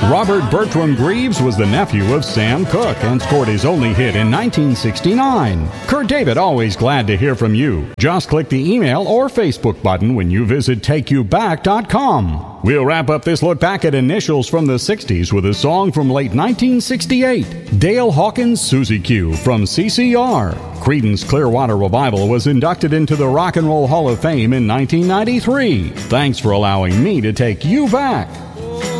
Robert Bertram Greaves was the nephew of Sam Cooke and scored his only hit in 1969. Kurt David, always glad to hear from you. Just click the email or Facebook button when you visit TakeYouBack.com. We'll wrap up this look back at initials from the 60s with a song from late 1968, Dale Hawkins' Susie Q from CCR. Creedence Clearwater Revival was inducted into the Rock and Roll Hall of Fame in 1993. Thanks for allowing me to take you back.